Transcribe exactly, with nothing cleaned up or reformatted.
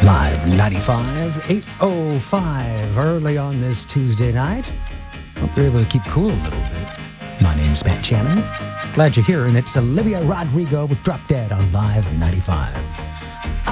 Live ninety-five, eight oh five, early on this Tuesday night. Hope you're able to keep cool a little bit. My name's Matt Shannon. Glad you're here, and it's Olivia Rodrigo with Drop Dead on Live ninety-five.